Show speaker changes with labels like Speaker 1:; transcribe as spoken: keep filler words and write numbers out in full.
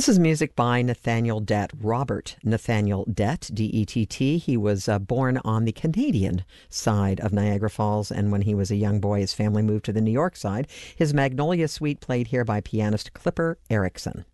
Speaker 1: This is music by Nathaniel Dett, Robert Nathaniel Dett, D E T T. He was uh, born on the Canadian side of Niagara Falls, and when he was a young boy, his family moved to the New York side. His Magnolia Suite played here by pianist Clipper Erickson.